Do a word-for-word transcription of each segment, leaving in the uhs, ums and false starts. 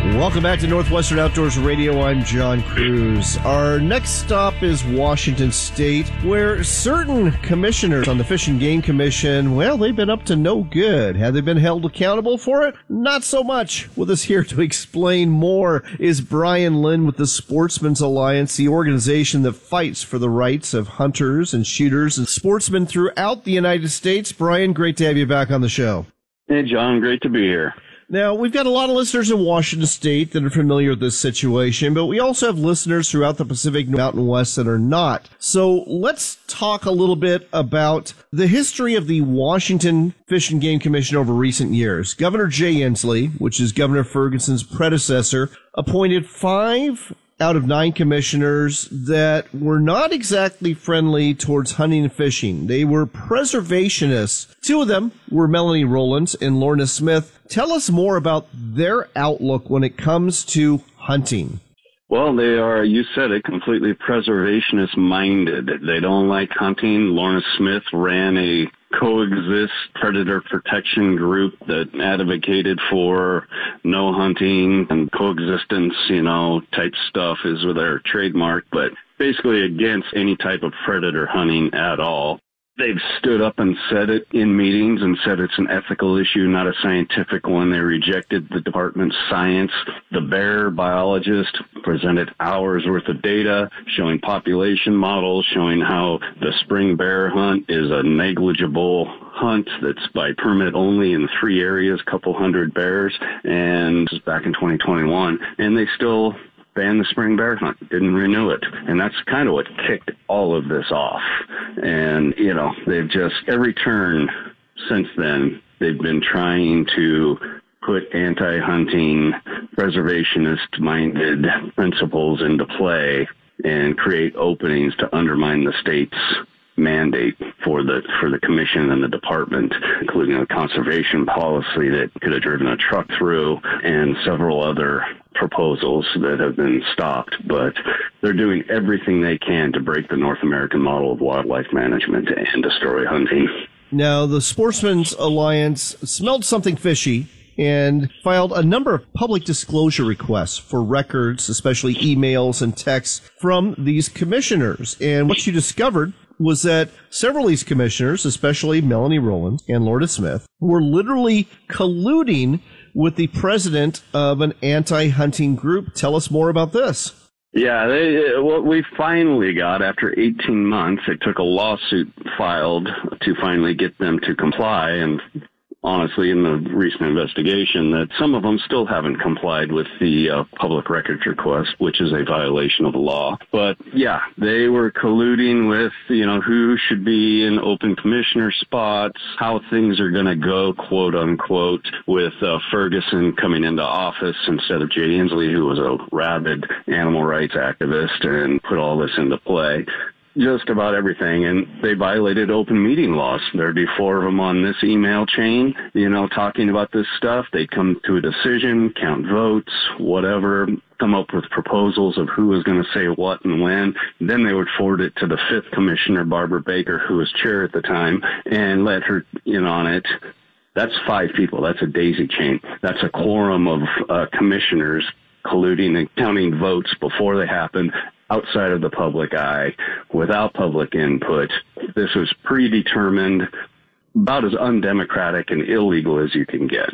Welcome back to Northwestern Outdoors Radio. I'm John Cruz. Our next stop is Washington State, where certain commissioners on the Fish and Game Commission, well, they've been up to no good. Have they been held accountable for it? Not so much. With us here to explain more is Brian Lynn with the Sportsmen's Alliance, the organization that fights for the rights of hunters and shooters and sportsmen throughout the United States. Brian, great to have you back on the show. Hey, John, great to be here. Now, we've got a lot of listeners in Washington State that are familiar with this situation, but we also have listeners throughout the Pacific Mountain West that are not. So let's talk a little bit about the history of the Washington Fish and Game Commission over recent years. Governor Jay Inslee, which is Governor Ferguson's predecessor, appointed five out of nine commissioners that were not exactly friendly towards hunting and fishing. They were preservationists. Two of them were Melanie Rowlands and Lorna Smith. Tell us more about their outlook when it comes to hunting. Well, they are, you said it, completely preservationist-minded. They don't like hunting. Lorna Smith ran a coexist predator protection group that advocated for no hunting and coexistence, you know, type stuff is their trademark, but basically against any type of predator hunting at all. They've stood up and said it in meetings and said it's an ethical issue, not a scientific one. They rejected the department's science. The bear biologist presented hours worth of data showing population models, showing how the spring bear hunt is a negligible hunt that's by permit only in three areas, a couple hundred bears, and this is back in twenty twenty-one. And they still banned the spring bear hunt, didn't renew it. And that's kind of what kicked all of this off. And, you know, they've just, every turn since then, they've been trying to put anti-hunting, preservationist-minded principles into play and create openings to undermine the state's mandate for the for the commission and the department, including a conservation policy that could have driven a truck through and several other proposals that have been stopped. But they're doing everything they can to break the North American model of wildlife management and destroy hunting. Now, the Sportsmen's Alliance smelled something fishy and filed a number of public disclosure requests for records, especially emails and texts from these commissioners. And what you discovered was that several of these commissioners, especially Melanie Rowlands and Lorna Smith, were literally colluding with the president of an anti-hunting group. Tell us more about this. Yeah, they, what we finally got after eighteen months, it took a lawsuit filed to finally get them to comply, and honestly, in the recent investigation, that some of them still haven't complied with the uh, public records request, which is a violation of the law. But yeah, they were colluding with, you know, who should be in open commissioner spots, how things are going to go, quote unquote, with uh, Ferguson coming into office instead of Jay Inslee, who was a rabid animal rights activist, and put all this into play. Just about everything, and they violated open meeting laws. There'd be four of them on this email chain, you know, talking about this stuff. They'd come to a decision, count votes, whatever, come up with proposals of who was going to say what and when. Then they would forward it to the fifth commissioner, Barbara Baker, who was chair at the time, and let her in on it. That's five people. That's a daisy chain. That's a quorum of uh, commissioners colluding and counting votes before they happen, outside of the public eye, without public input. This was predetermined, about as undemocratic and illegal as you can get.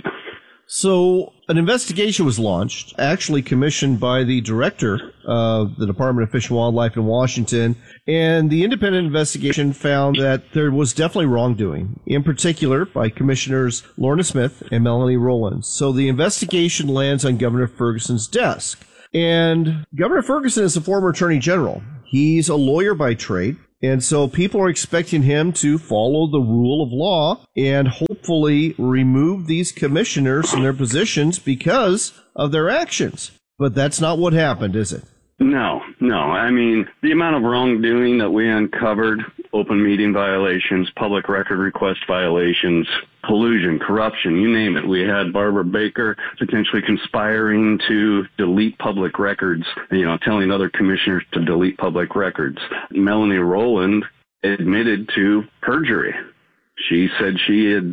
So an investigation was launched, actually commissioned by the director of the Department of Fish and Wildlife in Washington, and the independent investigation found that there was definitely wrongdoing, in particular by Commissioners Lorna Smith and Melanie Rowlands. So the investigation lands on Governor Ferguson's desk. And Governor Ferguson is a former attorney general. He's a lawyer by trade. And so people are expecting him to follow the rule of law and hopefully remove these commissioners from their positions because of their actions. But that's not what happened, is it? No, no. I mean, the amount of wrongdoing that we uncovered, open meeting violations, public record request violations, collusion, corruption, you name it. We had Barbara Baker potentially conspiring to delete public records, you know, telling other commissioners to delete public records. Melanie Rowland admitted to perjury. She said she had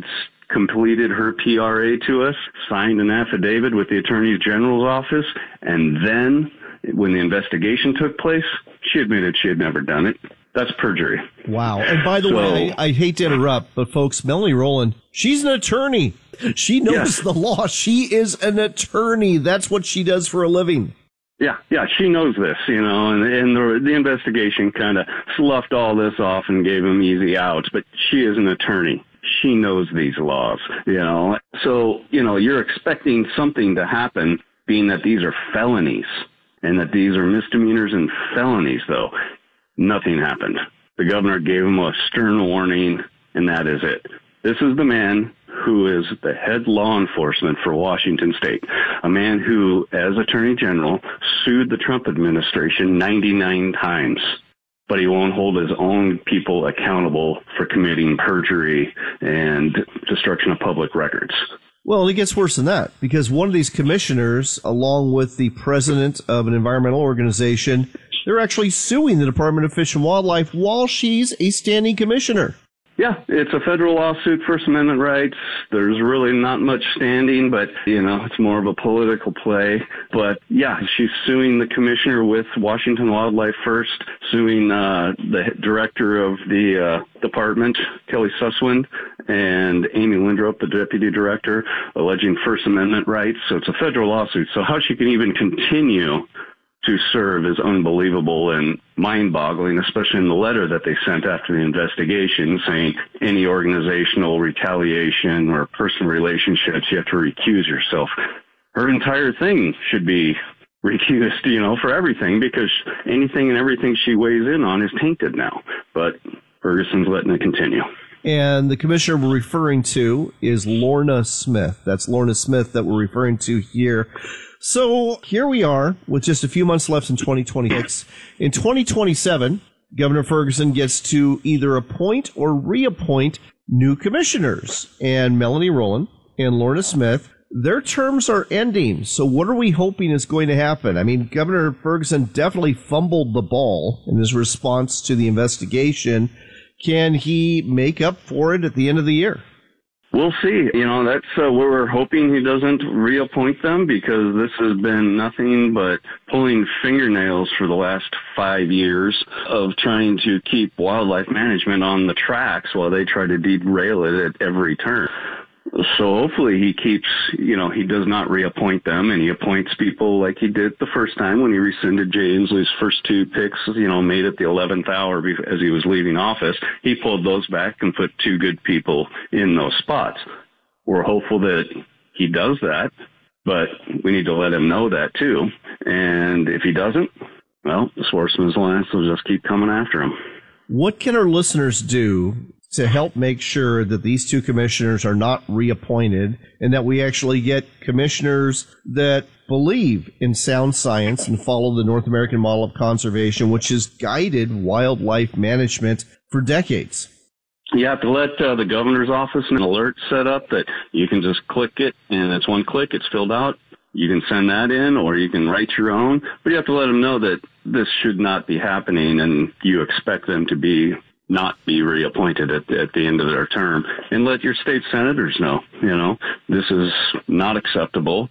completed her P R A to us, signed an affidavit with the Attorney General's office, and then when the investigation took place, she admitted she had never done it. That's perjury. Wow. And by the so, way, I, I hate to interrupt, but folks, Melanie Rowland, she's an attorney. She knows yes. the law. She is an attorney. That's what she does for a living. Yeah, yeah, she knows this, you know, and, and the, the investigation kind of sloughed all this off and gave him easy outs, but she is an attorney. She knows these laws, you know. So, you know, you're expecting something to happen, being that these are felonies, and that these are misdemeanors and felonies, though. Nothing happened. The governor gave him a stern warning, and that is it. This is the man who is the head law enforcement for Washington State, a man who, as Attorney General, sued the Trump administration ninety-nine times, but he won't hold his own people accountable for committing perjury and destruction of public records. Well, it gets worse than that, because one of these commissioners, along with the president of an environmental organization, they're actually suing the Department of Fish and Wildlife while she's a standing commissioner. Yeah, it's a federal lawsuit, First Amendment rights. There's really not much standing, but, you know, it's more of a political play. But, yeah, she's suing the commissioner with Washington Wildlife First, suing uh, the director of the uh, department, Kelly Susswind, and Amy Lindrop, the deputy director, alleging First Amendment rights. So it's a federal lawsuit. So how she can even continue to serve is unbelievable and mind-boggling, especially in the letter that they sent after the investigation saying any organizational retaliation or personal relationships, you have to recuse yourself. Her entire thing should be recused, you know, for everything, because anything and everything she weighs in on is tainted now. But Ferguson's letting it continue. And the commissioner we're referring to is Lorna Smith. That's Lorna Smith that we're referring to here. So here we are with just a few months left in twenty twenty-six. In twenty twenty-seven, Governor Ferguson gets to either appoint or reappoint new commissioners. And Melanie Rowland and Lorna Smith, their terms are ending. So what are we hoping is going to happen? I mean, Governor Ferguson definitely fumbled the ball in his response to the investigation. Can he make up for it at the end of the year? We'll see. You know, that's uh, where we're hoping he doesn't reappoint them, because this has been nothing but pulling fingernails for the last five years of trying to keep wildlife management on the tracks while they try to derail it at every turn. So hopefully he keeps, you know, he does not reappoint them, and he appoints people like he did the first time when he rescinded Jay Inslee's first two picks, you know, made at the eleventh hour as he was leaving office. He pulled those back and put two good people in those spots. We're hopeful that he does that, but we need to let him know that too. And if he doesn't, well, the Sportsman's Alliance will just keep coming after him. What can our listeners do to help make sure that these two commissioners are not reappointed and that we actually get commissioners that believe in sound science and follow the North American model of conservation, which has guided wildlife management for decades? You have to let uh, the governor's office an alert set up that you can just click it, and it's one click, it's filled out. You can send that in, or you can write your own, but you have to let them know that this should not be happening, and you expect them to be not be reappointed at, at the end of their term, and let your state senators know, you know, this is not acceptable,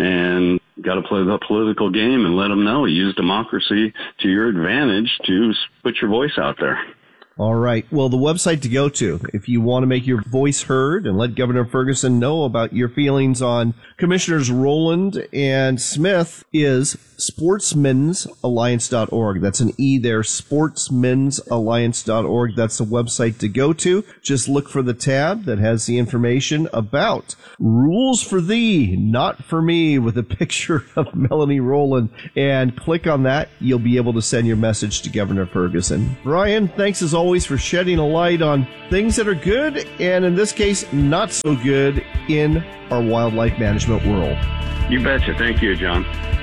and got to play the political game and let them know. Use democracy to your advantage to put your voice out there. All right. Well, the website to go to, if you want to make your voice heard and let Governor Ferguson know about your feelings on Commissioners Rowland and Smith, is sportsmens alliance dot org. That's an E there, sportsmens alliance dot org. That's the website to go to. Just look for the tab that has the information about Rules for Thee, Not for Me, with a picture of Melanie Rowland. And click on that. You'll be able to send your message to Governor Ferguson. Brian, thanks as always for shedding a light on things that are good, and in this case, not so good in our wildlife management world. You betcha. Thank you, John.